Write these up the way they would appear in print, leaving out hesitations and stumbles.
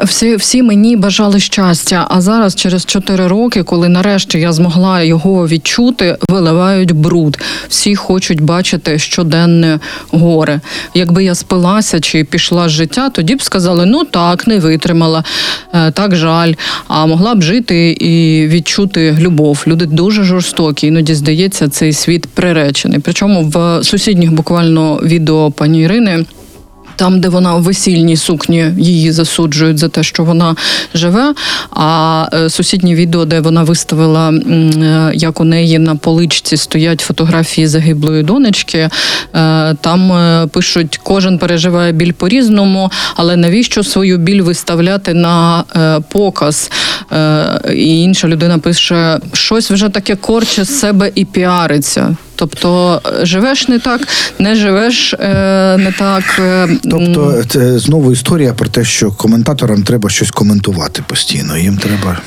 всі мені бажали щастя, а зараз через 4 роки, коли нарешті я змогла його відчути, виливають бруд. Всі хочуть бачити щоденне горе. Якби я спилася чи пішла з життя, тоді б сказали, ну так, не витримала, так жаль, а могла б жити і відчути любов. Люди дуже жорстокі, іноді, здається, цей світ приречений. Причому в сусідніх буквально відео пані Ірини, там, де вона в весільній сукні, її засуджують за те, що вона живе, а сусіднє відео, де вона виставила, як у неї на поличці стоять фотографії загиблої донечки, там пишуть, кожен переживає біль по-різному, але навіщо свою біль виставляти на показ? І інша людина пише, щось вже таке корче з себе і піариться. Тобто живеш не так, не живеш не так. Тобто це знову історія про те, що коментаторам треба щось коментувати постійно. Їм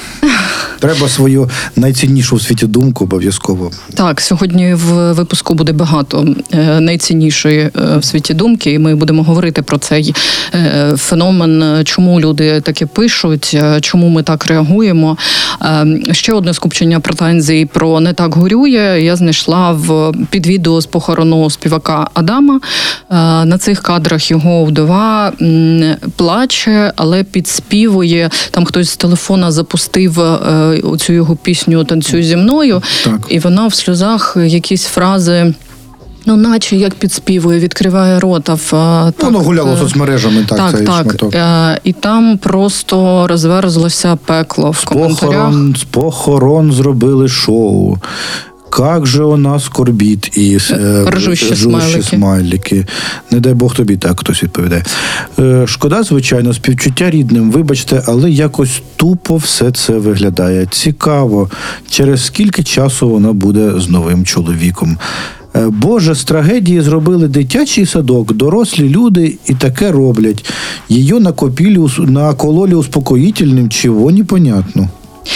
треба свою найціннішу в світі думку обов'язково. Так, сьогодні в випуску буде багато найціннішої в світі думки, і ми будемо говорити про цей феномен, чому люди таке пишуть, чому ми так реагуємо. Ще одне скупчення претензій про «Не так горює» я знайшла під відео з похорону співака Адама. На цих кадрах його вдова плаче, але підспівує. Там хтось з телефона запустив оцю його пісню «Танцюй зі мною», так. І вона в сльозах якісь фрази, ну, наче як підспівує, відкриває рота. Воно гуляло соцмережами, так, цей шматок. І там просто розверзлося пекло в коментарях. З похорон зробили шоу. Как же у нас скорбіт і ржущі смайлики. Не дай Бог тобі так хтось відповідає. Шкода, звичайно, співчуття рідним, вибачте, але якось тупо все це виглядає. Цікаво, через скільки часу вона буде з новим чоловіком. Боже, з трагедії зробили дитячий садок, дорослі люди і таке роблять. Її накололи успокоїтельним, чого непонятно.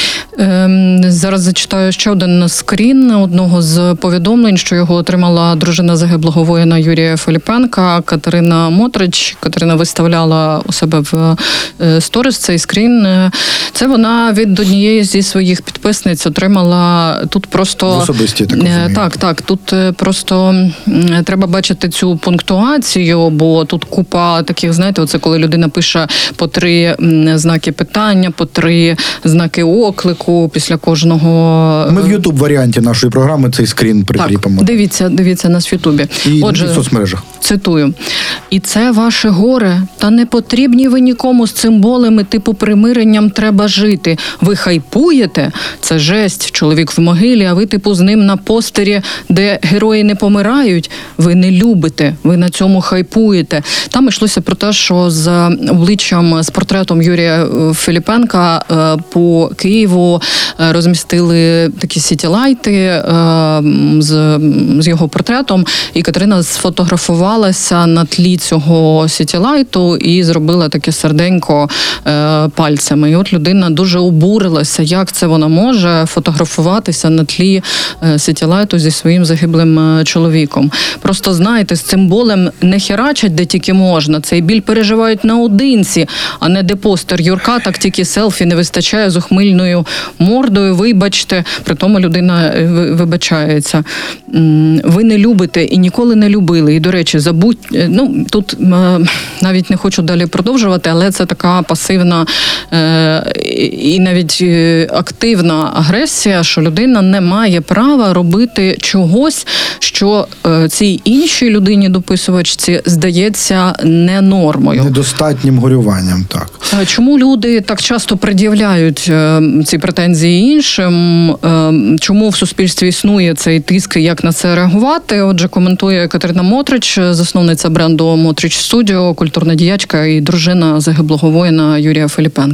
Зараз зачитаю ще один скрін одного з повідомлень, що його отримала дружина загиблого воїна Юрія Филипенка, Катерина Мотрич. Катерина виставляла у себе в сторіс цей скрін. Це вона від однієї зі своїх підписниць отримала тут просто... Особисті, так розумію. Так. Тут просто треба бачити цю пунктуацію, бо тут купа таких, знаєте, оце коли людина пише по 3 знаки питання, по 3 знаки оклику після кожного... Ми в YouTube-варіанті нашої програми цей скрін прикріпимо. Так, дивіться нас в Ютубі. Отже, в соцмережах. Цитую. «І це ваше горе, та не потрібні ви нікому з цим болем, типу примиренням треба жити. Ви хайпуєте? Це жесть, чоловік в могилі, а ви типу з ним на постері, де герої не помирають. Ви не любите, ви на цьому хайпуєте». Там йшлося про те, що з обличчям, з портретом Юрія Филипенка по Києву розмістили такі сітілайти з його портретом, і Катерина сфотографувалася на тлі цього сітілайту і зробила таке серденько пальцями. І от людина дуже обурилася, як це вона може фотографуватися на тлі сітілайту зі своїм загиблим чоловіком. Просто, знаєте, з цим болем не херачать, де тільки можна. Цей біль переживають наодинці, а не де постер Юрка, так тільки селфі не вистачає з ухмильною мордою, вибачте, при тому людина вибачається. Ви не любите і ніколи не любили. І, до речі, тут навіть не хочу далі продовжувати, але це така пасивна і навіть активна агресія, що людина не має права робити чогось, що цій іншій людині, дописувачці, здається не нормою. Недостатнім горюванням, так. Чому люди так часто пред'являють ці претензії іншим? Чому в суспільстві існує цей тиск, як на це реагувати? Отже, коментує Катерина Мотрич, засновниця бренду Мотрич Студіо, культурна діячка і дружина загиблого воїна Юрія Филипенка.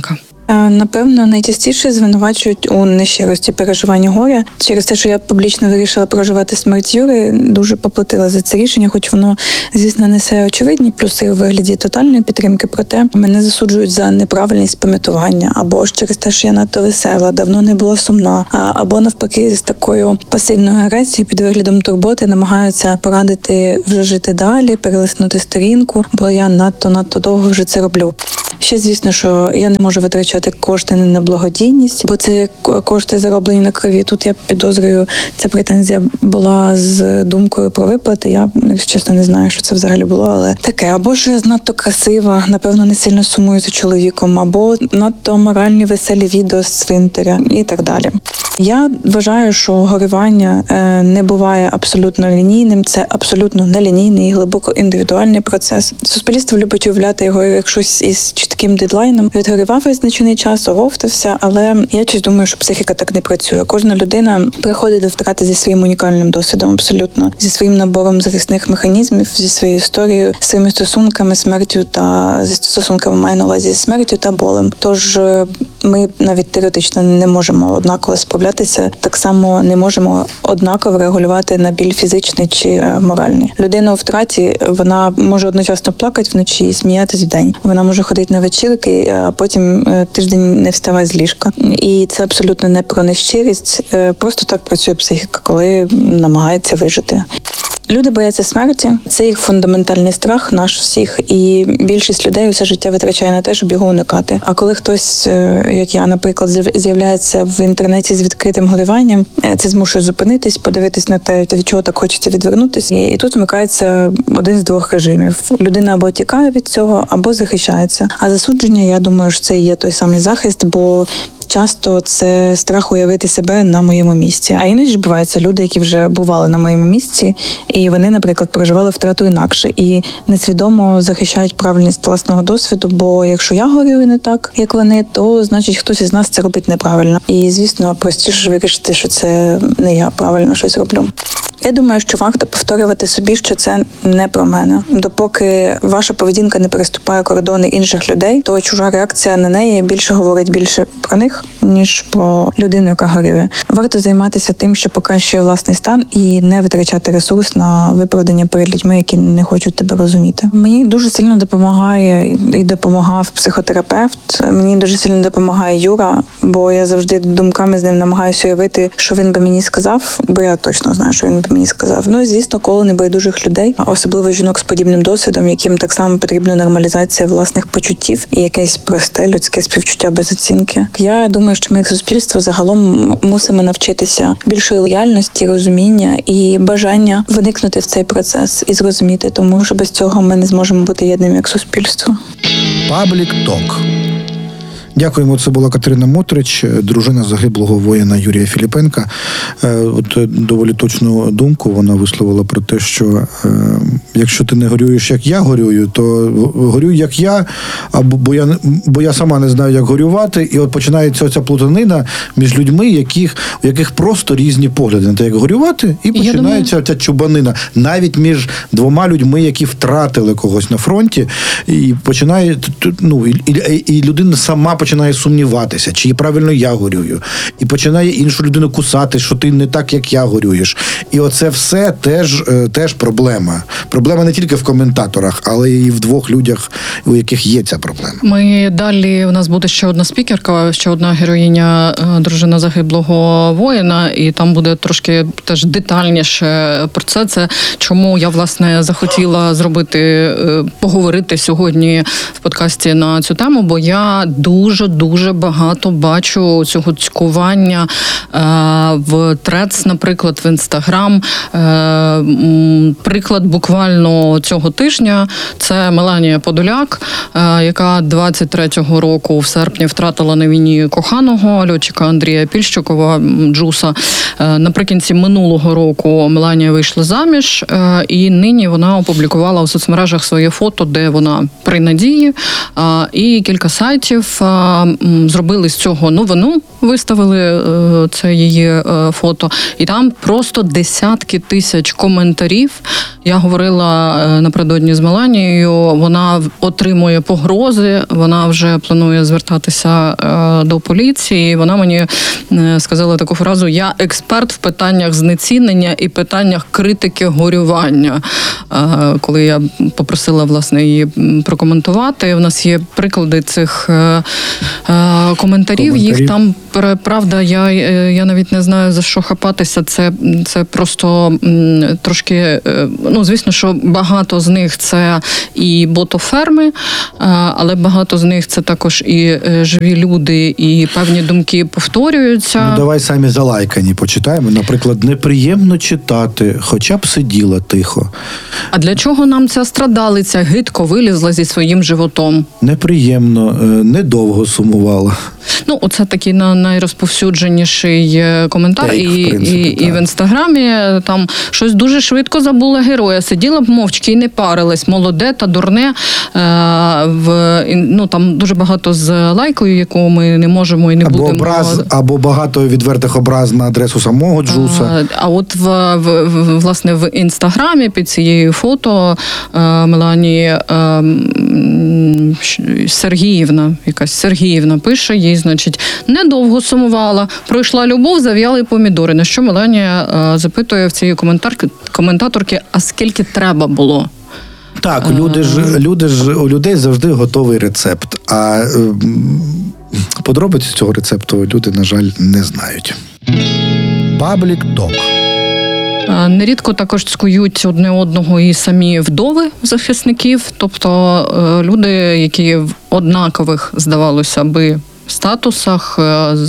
Напевно, найчастіше звинувачують у нещирості переживання горя. Через те, що я публічно вирішила проживати смерть Юри, дуже поплатила за це рішення, хоч воно, звісно, несе очевидні плюси у вигляді тотальної підтримки, проте мене засуджують за неправильність пам'ятування, або ж через те, що я надто весела, давно не була сумна, або навпаки з такою пасивною агресією під виглядом турботи намагаються порадити вже жити далі, перелиснути сторінку, бо я надто довго вже це роблю. Ще, звісно, що я не можу витрачати кошти не на благодійність, бо це кошти зароблені на крові. Тут я підозрюю, ця претензія була з думкою про виплати. Я, якщо чесно, не знаю, що це взагалі було, але таке. Або ж я надто красива, напевно, не сильно сумую за чоловіком, або надто моральні веселі відео з цвинтаря і так далі. Я вважаю, що горювання не буває абсолютно лінійним, це абсолютно нелінійний і глибоко індивідуальний процес. Суспільство любить уявляти його як щось із чітким дедлайном. Відгорював визначений час, оговтався, але я щось думаю, що психіка так не працює. Кожна людина приходить до втрати зі своїм унікальним досвідом, абсолютно, зі своїм набором захисних механізмів, зі своєю історією, своїми стосунками, смертю та зі стосунками маю на увазі смертю та болем. Тож ми навіть теоретично не можемо однаково справлятися, так само не можемо однаково реагувати на біль фізичний чи моральний. Людина у втраті, вона може одночасно плакати вночі і сміятись вдень. Вона може ходити на вечірки, а потім тиждень не вставати з ліжка. І це абсолютно не про нещирість. Просто так працює психіка, коли намагається вижити. Люди бояться смерті. Це їх фундаментальний страх, наш всіх. І більшість людей усе життя витрачає на те, щоб його уникати. А коли хтось, як я, наприклад, з'являється в інтернеті з відкритим горюванням, це змушує зупинитись, подивитись на те, від чого так хочеться відвернутися. І тут вмикається один з двох режимів. Людина або тікає від цього, або захищається. А засудження, я думаю, що це і є той самий захист, бо часто це страх уявити себе на моєму місці. А іноді ж буваються люди, які вже бували на моєму місці, і вони, наприклад, проживали втрату інакше і несвідомо захищають правильність власного досвіду, бо якщо я горюю не так, як вони, то значить хтось із нас це робить неправильно. І, звісно, простіше вирішити, що це не я правильно щось роблю. Я думаю, що варто повторювати собі, що це не про мене. Допоки ваша поведінка не переступає кордони інших людей, то чужа реакція на неї говорить більше про них, ніж про людину, яка горює. Варто займатися тим, що покращує власний стан, і не витрачати ресурс на виправдання перед людьми, які не хочуть тебе розуміти. Мені дуже сильно допомагає і допомагав психотерапевт. Мені дуже сильно допомагає Юра, бо я завжди думками з ним намагаюся уявити, що він би мені сказав, бо я точно знаю, що він би мені сказав. Ну і, звісно, коло небайдужих людей, особливо жінок з подібним досвідом, яким так само потрібна нормалізація власних почуттів і якесь просте людське співчуття без оцінки. Я думаю, що ми як суспільство загалом мусимо навчитися більшої лояльності, розуміння і бажання виникнути в цей процес і зрозуміти, тому що без цього ми не зможемо бути єдним як суспільство. Паблік Ток. Дякуємо. Це була Катерина Мотрич, дружина загиблого воїна Юрія Філіпенка. От доволі точну думку вона висловила про те, що якщо ти не горюєш, як я горюю, то горюй, як я, бо я сама не знаю, як горювати. І от починається оця плутанина між людьми, у яких просто різні погляди на те, як горювати, і починається оця чубанина. Навіть між двома людьми, які втратили когось на фронті, і починає, і людина сама починає сумніватися, чи правильно я горюю. І починає іншу людину кусати, що ти не так, як я горюєш. І оце все теж проблема. Проблема не тільки в коментаторах, але і в двох людях, у яких є ця проблема. Ми далі, у нас буде ще одна спікерка, ще одна героїня, дружина загиблого воїна, і там буде трошки теж детальніше про це. Це чому я, власне, захотіла поговорити сьогодні в подкасті на цю тему, бо я дуже багато бачу цього цькування в Threads, наприклад, в Instagram. Приклад буквально цього тижня – це Меланія Подоляк, яка 23-го року в серпні втратила на війні коханого льотчика Андрія Пільщикова, Джуса. Наприкінці минулого року Меланія вийшла заміж, і нині вона опублікувала у соцмережах своє фото, де вона при надії, і кілька сайтів зробили з цього новину, виставили це її фото, і там просто десятки тисяч коментарів Я говорила напередодні з Меланією, вона отримує погрози, вона вже планує звертатися до поліції. Вона мені сказала таку фразу: я експерт в питаннях знецінення і питаннях критики горювання. Коли я попросила, власне, її прокоментувати, у нас є приклади цих коментарів. Їх там, правда, я навіть не знаю, за що хапатися. Це просто трошки, звісно, що багато з них це і ботоферми, але багато з них це також і живі люди, і певні думки повторюються. Давай самі залайкані почитаємо. Наприклад, неприємно читати, хоча б сиділа тихо. А для чого нам ця страдалиця гидко вилізла зі своїм животом? Неприємно, недовго сумувала. Оце такий найрозповсюдженіший коментар. І в Інстаграмі там щось дуже швидко забула героя. Сиділа б мовчки і не парилась. Молоде та дурне. Там дуже багато з лайкою, яку ми не можемо і не будемо. Або багато відвертих образ на адресу самого Джуса. А от власне в Інстаграмі під цією фото Мелані Сергіївна пише їй, значить, недовго сумувала, пройшла любов, зав'яли помідори. На що Меланія запитує в цієї коментаторки, а скільки треба було? Так, у людей завжди готовий рецепт, а подробиці цього рецепту люди, на жаль, не знають. Паблік ток. Нерідко також цькують одне одного і самі вдови захисників, тобто люди, які в однакових, здавалося би, статусах,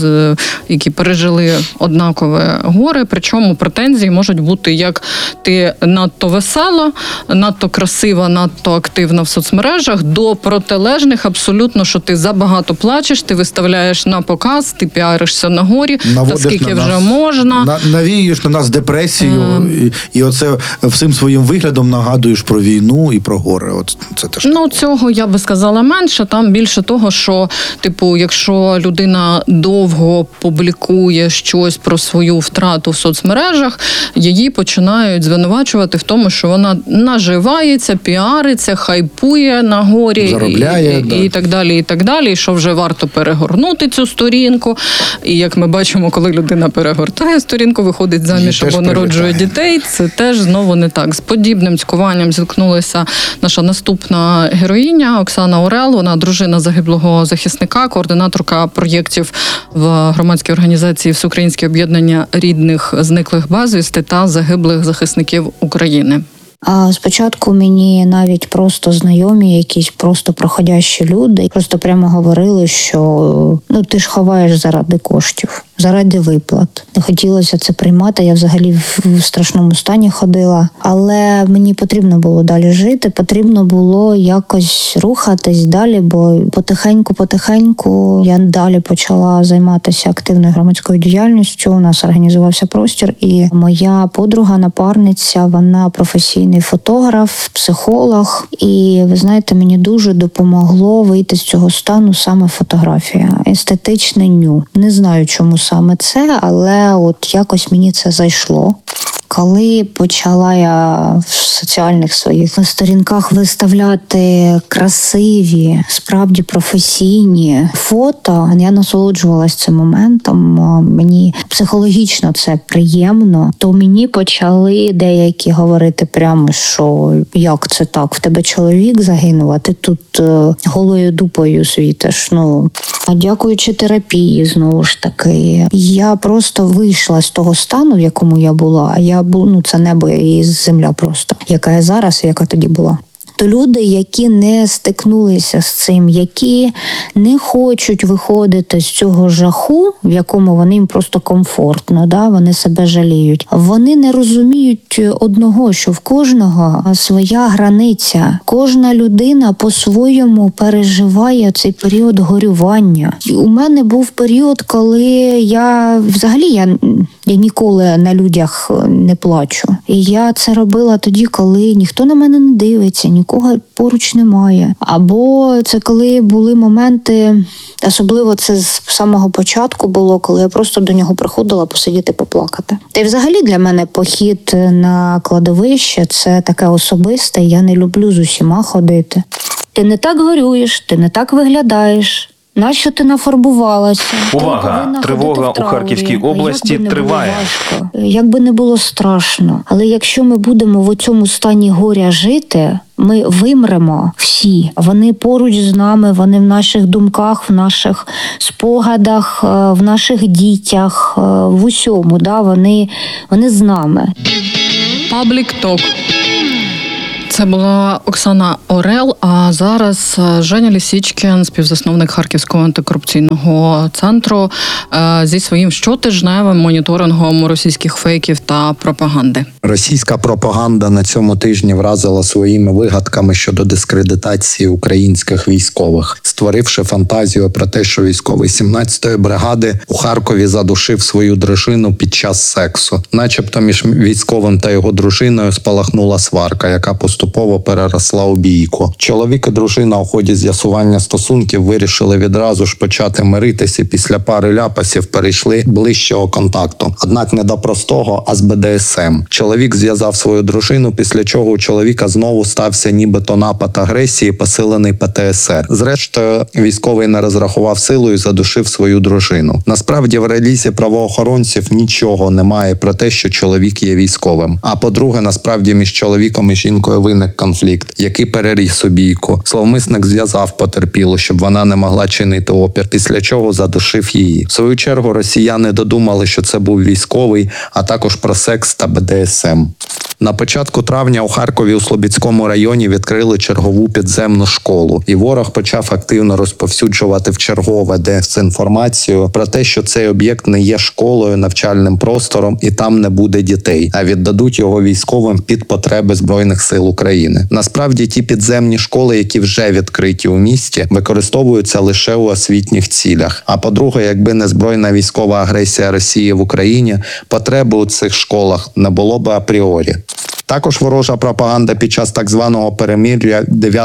які пережили однакове горе, причому претензії можуть бути як ти надто весела, надто красива, надто активна в соцмережах, до протилежних абсолютно, що ти забагато плачеш, ти виставляєш на показ, ти піаришся на горі, наводиш та скільки на вже нас, можна. Навіюєш на нас депресію, і оце всім своїм виглядом нагадуєш про війну і про горе. От це теж. Цього я би сказала менше, там більше того, що, якщо людина довго публікує щось про свою втрату в соцмережах, її починають звинувачувати в тому, що вона наживається, піариться, хайпує на горі, заробляє, і так далі, і так далі, і що вже варто перегорнути цю сторінку. І як ми бачимо, коли людина перегортає сторінку, виходить заміж або народжує дітей, це теж знову не так. З подібним цькуванням зіткнулася наша наступна героїня Оксана Орел, вона дружина загиблого захисника, координаторка проєктів в громадській організації Всеукраїнське об'єднання рідних зниклих безвісти та загиблих захисників України. А спочатку мені навіть просто знайомі, якісь просто проходящі люди, просто прямо говорили, що ти ж ховаєш заради коштів, заради виплат. Не хотілося це приймати, я взагалі в страшному стані ходила. Але мені потрібно було далі жити, потрібно було якось рухатись далі, бо потихеньку я далі почала займатися активною громадською діяльністю. У нас організувався простір, і моя подруга, напарниця, вона професійний фотограф, психолог. І, ви знаєте, мені дуже допомогло вийти з цього стану саме фотографія. Естетичний ню. Не знаю, чому саме це, але от якось мені це зайшло. Коли почала я в соціальних своїх сторінках виставляти красиві, справді професійні фото, я насолоджувалась цим моментом, мені психологічно це приємно, то мені почали деякі говорити прямо, що як це так, в тебе чоловік загинув, а ти тут голою дупою світиш. А дякуючи терапії, знову ж таки, я просто вийшла з того стану, в якому я була, це небо і земля просто, яка я зараз і яка тоді була. То люди, які не стикнулися з цим, які не хочуть виходити з цього жаху, в якому вони їм просто комфортно, вони себе жаліють, вони не розуміють одного, що в кожного своя границя. Кожна людина по-своєму переживає цей період горювання. У мене був період, коли я Я ніколи на людях не плачу. І я це робила тоді, коли ніхто на мене не дивиться, нікого поруч немає. Або це коли були моменти, особливо це з самого початку було, коли я просто до нього приходила посидіти, поплакати. Та й взагалі для мене похід на кладовище – це таке особисте, я не люблю з усіма ходити. Ти не так горюєш, ти не так виглядаєш. Нащо ти нафарбувалася? Увага! Тривога у Харківській області триває. Як би не було страшно, але якщо ми будемо в цьому стані горя жити, ми вимремо всі. Вони поруч з нами, вони в наших думках, в наших спогадах, в наших дітях, в усьому. Да? Вони з нами. Паблік Ток. Це була Оксана Орел, а зараз Женя Лісічкін, співзасновник Харківського антикорупційного центру, зі своїм щотижневим моніторингом російських фейків та пропаганди. Російська пропаганда на цьому тижні вразила своїми вигадками щодо дискредитації українських військових, створивши фантазію про те, що військовий 17-ї бригади у Харкові задушив свою дружину під час сексу. Начебто між військовим та його дружиною спалахнула сварка, яка поступово переросла у бійку. Чоловік і дружина у ході з'ясування стосунків вирішили відразу ж почати миритися, після пари ляпасів перейшли ближчого контакту. Однак не до простого, а з БДСМ. Чоловік зв'язав свою дружину, після чого у чоловіка знову стався нібито напад агресії, посилений ПТСР. Зрештою, військовий не розрахував силу і задушив свою дружину. Насправді, в релізі правоохоронців нічого немає про те, що чоловік є військовим. А по-друге, насправді між чоловіком і жінкою виник конфлікт, який переріс у бійку. Зловмисник зв'язав потерпілу, щоб вона не могла чинити опір, після чого задушив її. В свою чергу росіяни додумали, що це був військовий, а також про секс та БДСМ. На початку травня у Харкові у Слобідському районі відкрили чергову підземну школу, і ворог почав активно розповсюджувати вчергове дезінформацію про те, що цей об'єкт не є школою, навчальним простором і там не буде дітей, а віддадуть його військовим під потреби Збройних сил України. Насправді ті підземні школи, які вже відкриті у місті, використовуються лише у освітніх цілях. А по-друге, якби не збройна військова агресія Росії в Україні, потреби у цих школах не було б апріорі. Також ворожа пропаганда під час так званого перемир'я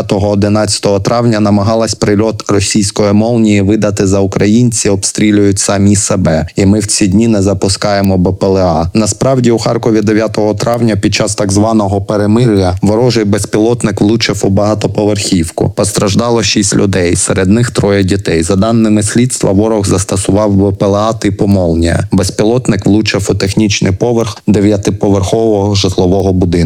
9-11 травня намагалась прильот російської молнії видати за українці обстрілюють самі себе. І ми в ці дні не запускаємо БПЛА. Насправді у Харкові 9 травня під час так званого перемир'я ворожий безпілотник влучив у багатоповерхівку. Постраждало 6 людей, серед них 3 дітей. За даними слідства, ворог застосував БПЛА типу «Молнія». Безпілотник влучив у технічний поверх 9-поверхового житлового будинку.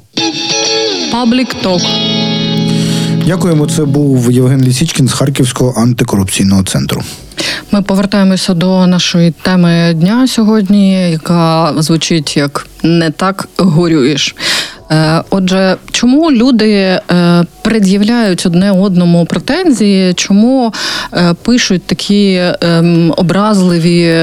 Паблік Ток. Дякуємо. Це був Євген Лісічкін з Харківського антикорупційного центру. Ми повертаємося до нашої теми дня сьогодні, яка звучить як «Не так горюєш». Отже, чому люди пред'являють одне одному претензії, чому пишуть такі образливі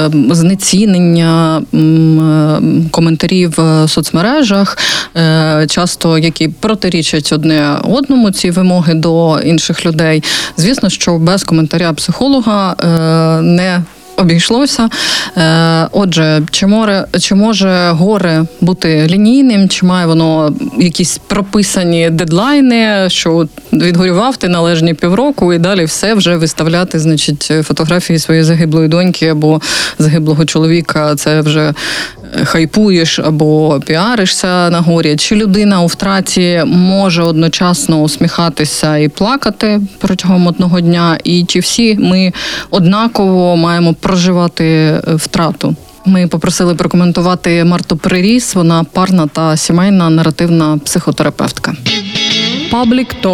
знецінення коментарі в соцмережах, часто які протирічать одне одному, ці вимоги до інших людей? Звісно, що без коментаря психолога не обійшлося. Отже, чи може горе бути лінійним, чи має воно якісь прописані дедлайни, що відгорював ти належні півроку і далі все вже виставляти, значить, фотографії своєї загиблої доньки або загиблого чоловіка, це вже хайпуєш або піаришся на горі? Чи людина у втраті може одночасно усміхатися і плакати протягом одного дня? І чи всі ми однаково маємо проживати втрату? Ми попросили прокоментувати Марту Приріс, вона парна та сімейна наративна психотерапевтка. Паблік Ток.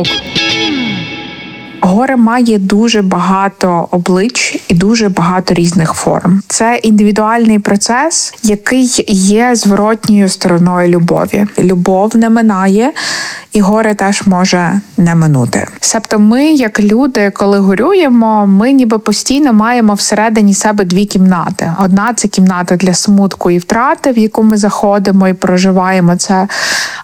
Горе має дуже багато облич і дуже багато різних форм. Це індивідуальний процес, який є зворотньою стороною любові. Любов не минає, і горе теж може не минути. Себто ми, як люди, коли горюємо, ми ніби постійно маємо всередині себе 2 кімнати. Одна – це кімната для смутку і втрати, в яку ми заходимо і проживаємо це.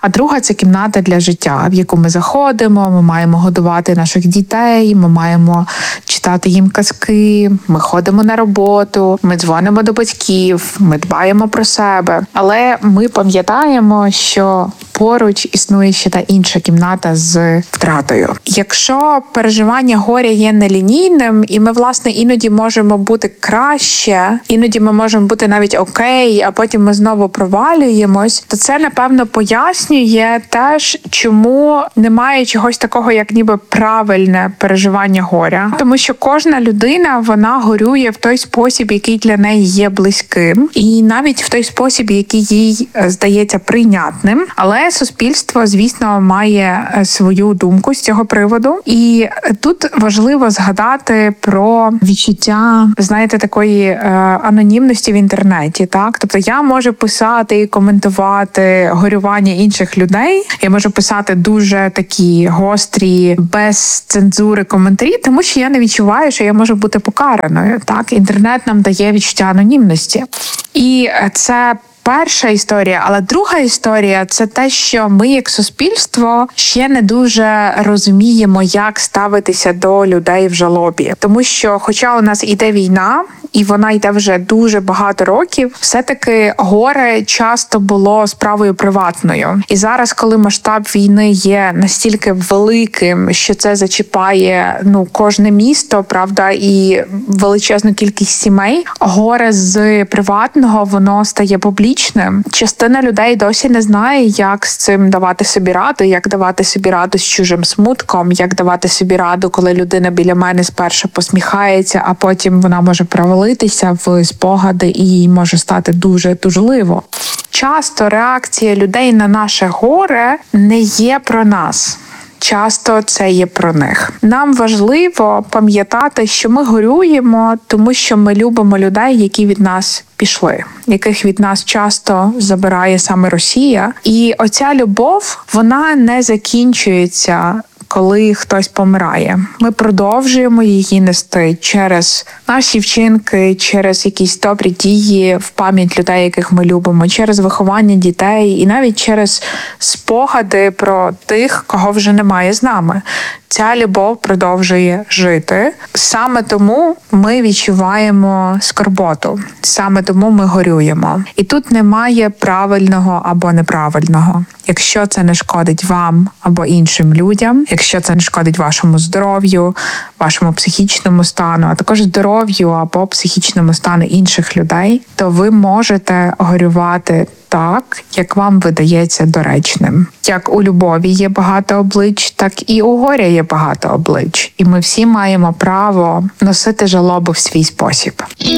А друга – це кімната для життя, в яку ми заходимо, ми маємо годувати наших дітей, ми маємо читати їм казки, ми ходимо на роботу, ми дзвонимо до батьків, ми дбаємо про себе. Але ми пам'ятаємо, що поруч існує ще та інша кімната з втратою. Якщо переживання горя є нелінійним, і ми, власне, іноді можемо бути краще, іноді ми можемо бути навіть окей, а потім ми знову провалюємось, то це, напевно, пояснює теж, чому немає чогось такого, як ніби правильне переживання горя. Тому що кожна людина, вона горює в той спосіб, який для неї є близьким, і навіть в той спосіб, який їй здається прийнятним. Але суспільство, звісно, має свою думку з цього приводу. І тут важливо згадати про відчуття, знаєте, такої анонімності в інтернеті. Так, тобто я можу писати і коментувати горювання інших людей. Я можу писати дуже такі гострі, без цензури коментарі, тому що я не відчуваю, що я можу бути покараною. Так, інтернет нам дає відчуття анонімності. І це перша історія, але друга історія – це те, що ми як суспільство ще не дуже розуміємо, як ставитися до людей в жалобі. Тому що, хоча у нас іде війна, і вона йде вже дуже багато років, все-таки горе часто було справою приватною. І зараз, коли масштаб війни є настільки великим, що це зачіпає кожне місто, правда, і величезну кількість сімей, горе з приватного, воно стає публічним. Частина людей досі не знає, як з цим давати собі раду, як давати собі раду з чужим смутком, як давати собі раду, коли людина біля мене спершу посміхається, а потім вона може провалитися в спогади і їй може стати дуже тужливо. Часто реакція людей на наше горе не є про нас. Часто це є про них. Нам важливо пам'ятати, що ми горюємо, тому що ми любимо людей, які від нас пішли, яких від нас часто забирає саме Росія. І оця любов, вона не закінчується, коли хтось помирає. Ми продовжуємо її нести через наші вчинки, через якісь добрі дії в пам'ять людей, яких ми любимо, через виховання дітей і навіть через спогади про тих, кого вже немає з нами. Ця любов продовжує жити. Саме тому ми відчуваємо скорботу. Саме тому ми горюємо. І тут немає правильного або неправильного. Якщо це не шкодить вам або іншим людям, якщо це не шкодить вашому здоров'ю, вашому психічному стану, а також здоров'ю або психічному стану інших людей, то ви можете горювати так, як вам видається доречним. Як у любові є багато облич, так і у горя є багато облич. І ми всі маємо право носити жалобу в свій спосіб.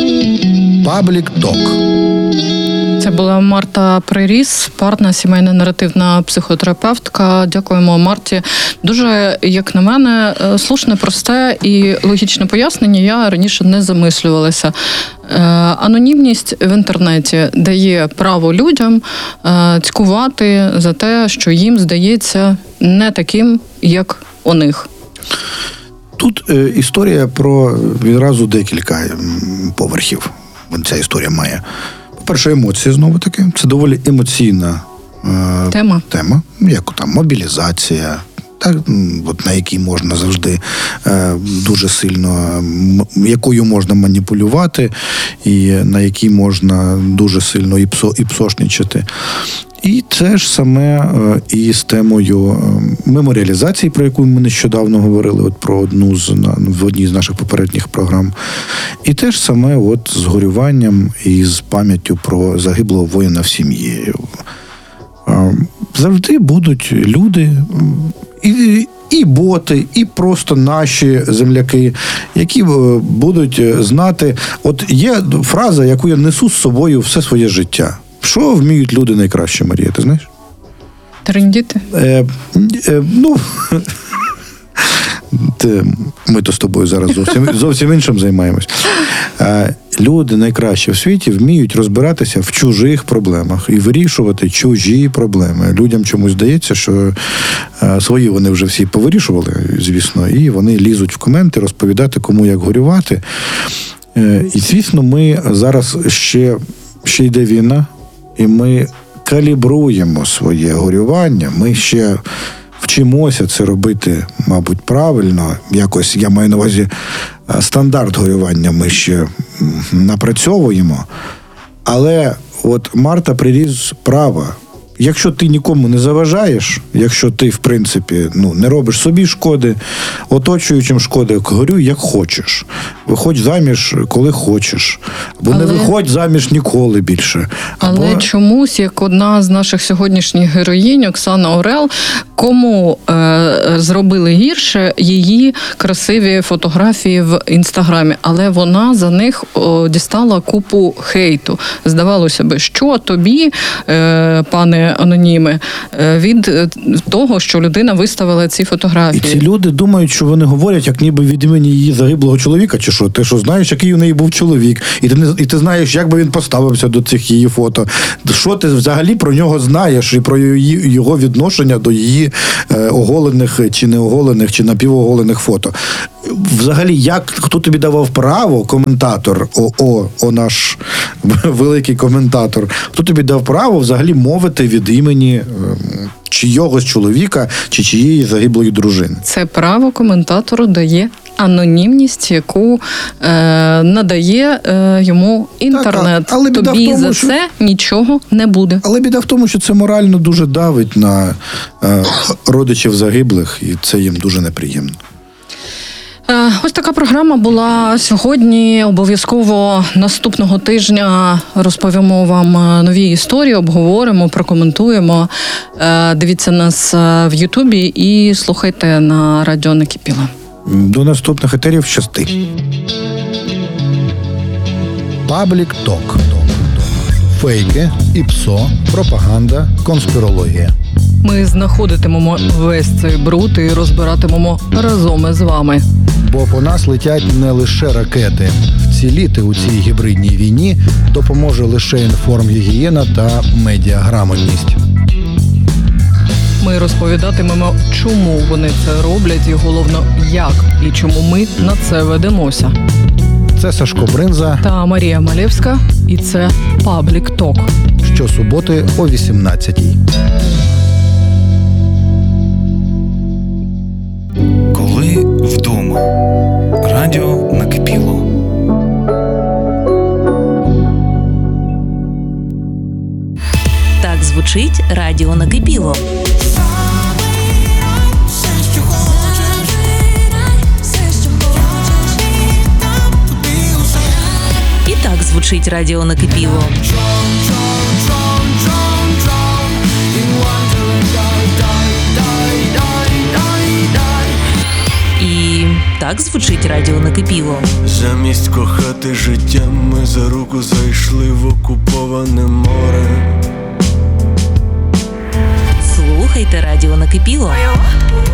Паблік ток. Це була Марта Приріс, парна сімейна наративна психотерапевтка. Дякуємо Марті. Дуже, як на мене, слушне, просте і логічне пояснення. Я раніше не замислювалася. Анонімність в інтернеті дає право людям цькувати за те, що їм здається не таким, як у них. Тут історія про відразу декілька поверхів. Ця історія має. По-перше, емоції, знову-таки. Це доволі емоційна тема, як там мобілізація, так, от на якій можна завжди дуже сильно, якою можна маніпулювати, і на якій можна дуже сильно і псошничати. І це ж саме і з темою меморіалізації, про яку ми нещодавно говорили, от про одну в одній з наших попередніх програм. І теж саме от з горюванням і з пам'яттю про загиблого воїна в сім'ї. Завжди будуть люди, і боти, і просто наші земляки, які будуть знати. От є фраза, яку я несу з собою все своє життя. Що вміють люди найкраще, Марія, ти знаєш? Трендіти? Ми то з тобою зараз зовсім іншим займаємось. Люди найкраще в світі вміють розбиратися в чужих проблемах і вирішувати чужі проблеми. Людям чомусь здається, що свої вони вже всі повирішували, звісно, і вони лізуть в коменти розповідати, кому як горювати. І, звісно, ми зараз ще йде війна, і ми калібруємо своє горювання, ми ще вчимося це робити, мабуть, правильно. Якось, я маю на увазі, стандарт горювання ми ще напрацьовуємо. Але от Марта приріз права. Якщо ти нікому не заважаєш, якщо ти, в принципі, не робиш собі шкоди, оточуючим шкоди, горюй як хочеш. Виходь заміж, коли хочеш. Або не виходь заміж ніколи більше. Але чомусь, як одна з наших сьогоднішніх героїнь, Оксана Орел, кому зробили гірше її красиві фотографії в Інстаграмі. Але вона за них дістала купу хейту. Здавалося би, що тобі, пане аноніми, від того, що людина виставила ці фотографії. І ці люди думають, що вони говорять, як ніби від імені її загиблого чоловіка, чи що? Ти що знаєш, який у неї був чоловік, і ти знаєш, як би він поставився до цих її фото. Що ти взагалі про нього знаєш і про його відношення до її оголених, чи неоголених, чи напівоголених фото? Взагалі, хто тобі давав право, коментатор, наш великий коментатор, хто тобі дав право взагалі мовити від імені чийогось чоловіка чи чиєї загиблої дружини? Це право коментатору дає анонімність, яку надає йому інтернет. Але біда Тобі в тому, за це нічого не буде. Але біда в тому, що це морально дуже давить на родичів загиблих, і це їм дуже неприємно. Ось така програма була сьогодні. Обов'язково наступного тижня розповімо вам нові історії, обговоримо, прокоментуємо. Дивіться нас в Ютубі і слухайте на радіо Накипіло. До наступних етерів. Щасти. Паблік Ток. Фейки, ІПСО, пропаганда, конспірологія. Ми знаходитимемо весь цей бруд і розбиратимемо разом із вами. Бо по нас летять не лише ракети. Вціліти у цій гібридній війні допоможе лише інформгігієна та медіаграмотність. Ми розповідатимемо, чому вони це роблять і, головно, як і чому ми на це ведемося. Це Сашко Бринза Та Марія Малєвська, і це Паблік Ток. Щосуботи о 18-й. Коли вдома. Радіо Накипіло. Так звучить радіо Накипіло. І так звучить радіо Накипіло. І так звучить радіо Накипіло. Замість кохати життя ми за руку зайшли в окуповане море. Слухайте радіо Накипіло.